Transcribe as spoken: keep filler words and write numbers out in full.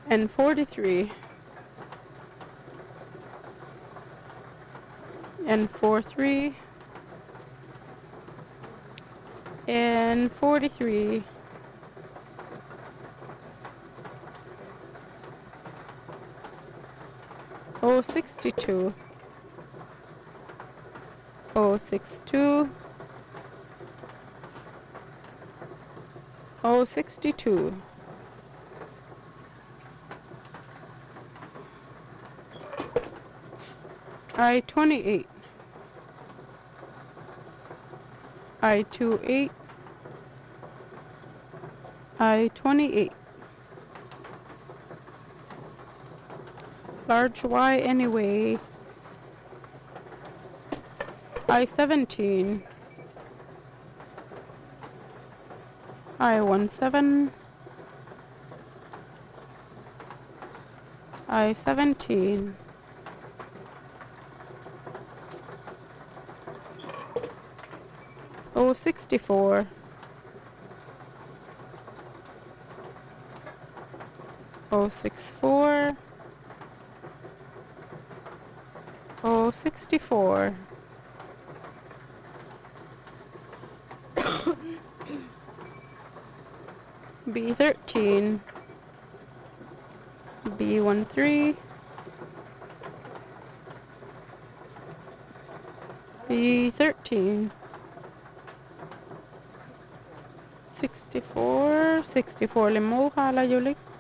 and forty-three, and forty-three, and forty-three, oh sixty-two, oh sixty-two, oh sixty-two, I twenty-eight, I twenty-eight, I twenty-eight, large Y anyway, I seventeen, I seventeen, I seventeen, oh sixty-four, oh sixty-four, oh sixty-four, B thirteen, B thirteen, B thirteen, sixty-four, sixty-four, le moja la Yulik.